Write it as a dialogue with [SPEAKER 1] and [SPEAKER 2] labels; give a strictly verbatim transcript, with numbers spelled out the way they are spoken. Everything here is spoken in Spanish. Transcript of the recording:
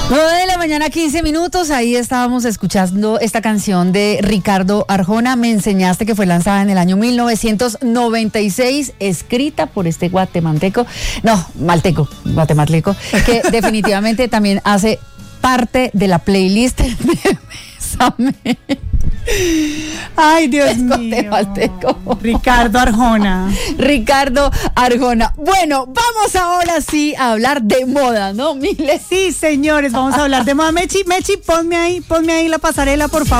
[SPEAKER 1] nueve de la mañana, quince minutos. Ahí estábamos escuchando esta canción de Ricardo Arjona, Me Enseñaste, que fue lanzada en el año mil novecientos noventa y seis, escrita por este guatemalteco, no, malteco, guatemalteco, que definitivamente también hace parte de la playlist de Bésame.
[SPEAKER 2] Ay, Dios
[SPEAKER 1] Es
[SPEAKER 2] mío.
[SPEAKER 1] guatemalteco.
[SPEAKER 2] Ricardo Arjona.
[SPEAKER 1] Ricardo Arjona. Bueno, vamos ahora sí a hablar de moda, ¿no, Miles?
[SPEAKER 2] Sí, señores, vamos a hablar de moda. Mechi, Mechi, ponme ahí, ponme ahí la pasarela, por favor.